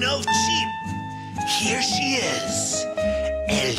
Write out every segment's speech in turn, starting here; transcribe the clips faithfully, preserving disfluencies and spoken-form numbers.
no cheap. Here she is, El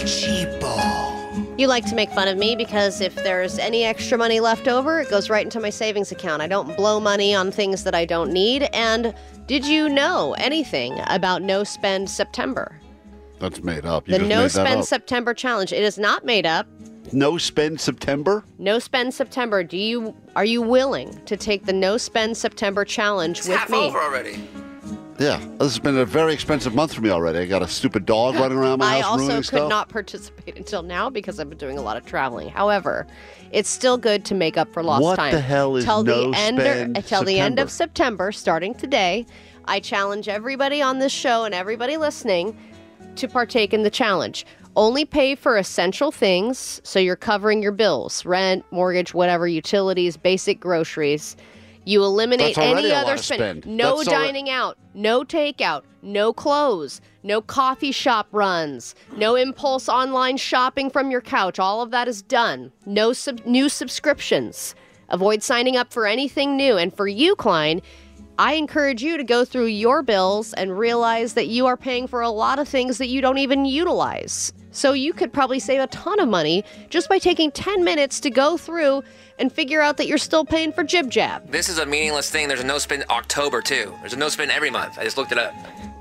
Cheapo. You like to make fun of me because if there's any extra money left over, it goes right into my savings account. I don't blow money on things that I don't need. And did you know anything about No Spend September? That's made up. You the just No made that Spend up. September challenge. It is not made up. No Spend September? No Spend September. Do you are you willing to take the No Spend September challenge It's with half me? over already. Yeah. This has been a very expensive month for me already. I got a stupid dog running around my I house also ruining could stuff. not participate until now because I've been doing a lot of traveling. However, it's still good to make up for lost What time. the hell is till No the end Spend Until the end of September? September, starting today, I challenge everybody on this show and everybody listening to partake in the challenge. Only pay for essential things, so you're covering your bills, rent, mortgage, whatever, utilities, basic groceries. You eliminate That's already any a lot other to spend. spend. No That's alre- dining out, no takeout, no clothes, no coffee shop runs, no impulse online shopping from your couch. All of that is done. No sub- new subscriptions. Avoid signing up for anything new. And for you, Klein, I encourage you to go through your bills and realize that you are paying for a lot of things that you don't even utilize. So you could probably save a ton of money just by taking ten minutes to go through and figure out that you're still paying for Jib Jab. This is a meaningless thing. There's a no spend October too. There's a no spend every month. I just looked it up.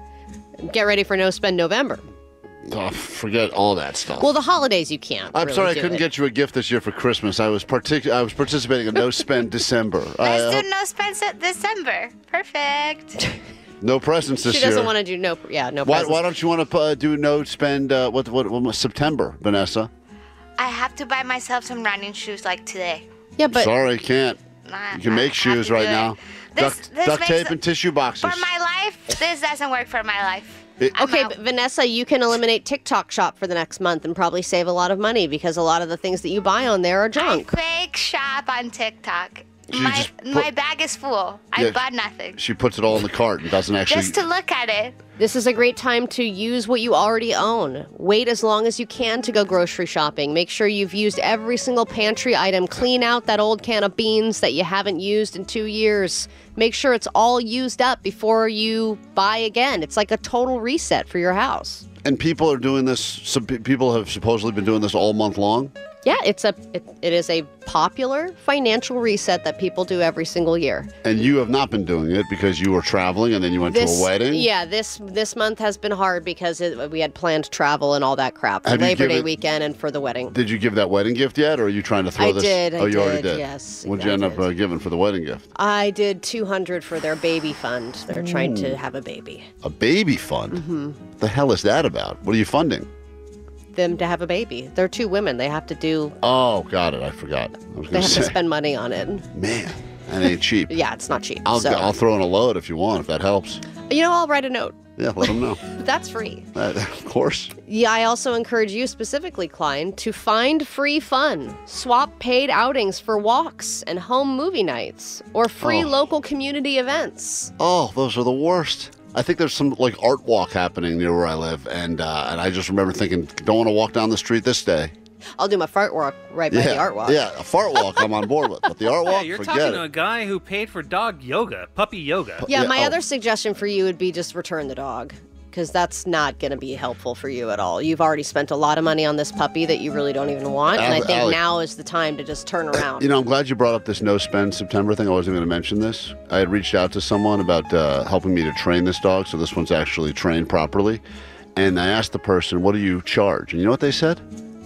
Get ready for No Spend November. Oh, forget all that stuff. Well, the holidays you can't. I'm really sorry I do couldn't it. get you a gift this year for Christmas. I was partic- I was participating in No Spend December. I, Let's uh, do no spend se- December. Perfect. no presents this She year. doesn't want to do no. Yeah, no. Why, presents. why don't you want to uh, do No Spend uh, what, what what September, Vanessa? I have to buy myself some running shoes like today. Yeah, but Sorry, can't. Nah, You can I make have shoes to right do it. now. This- duct this duct makes tape it- and tissue boxes. For my life, this doesn't work for my life. It- I'm okay, out. but Vanessa, you can eliminate TikTok Shop for the next month and probably save a lot of money because a lot of the things that you buy on there are junk. I fake shop on TikTok. You My just put- my bag is full. I Yeah. bought nothing. She puts it all in the cart and doesn't actually. Just to look at it. This is a great time to use what you already own. Wait as long as you can to go grocery shopping. Make sure you've used every single pantry item. Clean out that old can of beans that you haven't used in two years. Make sure it's all used up before you buy again. It's like a total reset for your house. And people are doing this. Some pe- people have supposedly been doing this all month long. Yeah, it's a it, it is a popular financial reset that people do every single year. And you have not been doing it because you were traveling and then you went This, to a wedding. Yeah, this this month has been hard because it, we had planned travel and all that crap for Have you Labor Day given- weekend and for the wedding. Did you give that wedding gift yet, or are you trying to throw I this? did, I oh, you already did, did. yes, What'd you I end up did. uh, giving for the wedding gift? I did two hundred for their baby fund. They're trying to have a baby. A baby fund. Mm-hmm. The hell is that about? What are you funding? Them to have a baby. They're two women. They have to do. Oh, got it. I forgot. I was They going have say, to spend money on it. man, that ain't cheap. Yeah, it's not cheap. I'll so, I'll throw in a load if you want, if that helps. you know, I'll write a note. Yeah, let them know. That's free. Uh, of course. Yeah, I also encourage you specifically, Klein, to find free fun. Swap paid outings for walks and home movie nights or free Oh. local community events. Oh, those are the worst. I think there's some like art walk happening near where I live, and uh, and I just remember thinking, don't want to walk down the street this day. I'll do my fart walk right by yeah, the art walk. yeah, a fart walk I'm on board with, but the art Yeah, walk, you're forget talking it. to a guy who paid for dog yoga, puppy yoga. Yeah, Yeah, my oh. other suggestion for you would be just return the dog because that's not going to be helpful for you at all. You've already spent a lot of money on this puppy that you really don't even want, and I Al- think Alec- now is the time to just turn around. You know, I'm glad you brought up this no spend September thing. I wasn't going to mention this. I had reached out to someone about uh, helping me to train this dog, so this one's actually trained properly. And I asked the person, "What do you charge?" And you know what they said?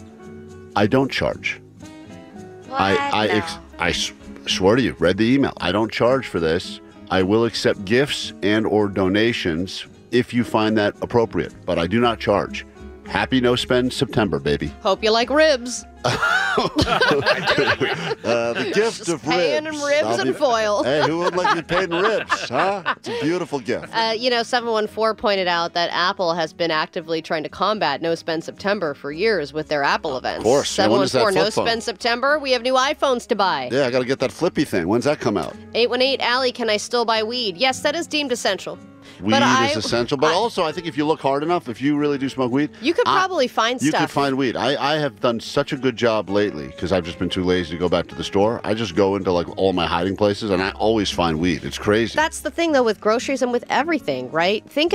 I don't charge. What? I I No. ex- I s- swear to you, read the email. I don't charge for this. I will accept gifts and or donations if you find that appropriate, but I do not charge. Happy no spend September, baby. Hope you like ribs. Uh, the gift Just of paying ribs. in ribs I'll and be- foil. Hey, who would like to be paid in ribs, huh? It's a beautiful gift. Uh, you know, seven one four pointed out that Apple has been actively trying to combat No Spend September for years with their Apple events. Of course. Yeah, when is that seven one four flip phone? No Spend September. We have new iPhones to buy. Yeah, I got to get that flippy thing. When's that come out? eight one eight, Allie, can I still buy weed? Yes, that is deemed essential. Weed But I- is essential, but I- also I think if you look hard enough, if you really do smoke weed, You could I- probably find you stuff. could find weed. I, I have done such a good job lately because I've just been too lazy to go back to the store. I just go into like all my hiding places and I always find weed. It's crazy. That's the thing, though, with groceries and with everything, right? Think